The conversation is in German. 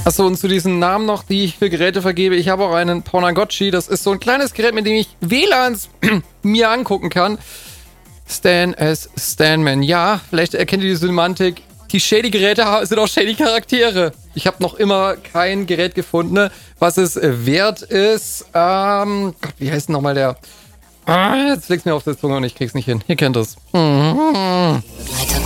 Achso, und zu diesen Namen noch, die ich für Geräte vergebe. Ich habe auch einen Pornagotchi. Das ist so ein kleines Gerät, mit dem ich WLANs mir angucken kann. Stan as Stanman. Ja, vielleicht erkennt ihr die Semantik. Die Shady-Geräte sind auch Shady-Charaktere. Ich habe noch immer kein Gerät gefunden, was es wert ist. Gott, wie heißt denn nochmal der? Jetzt legt's mir auf der Zunge und ich krieg's nicht hin. Ihr kennt es.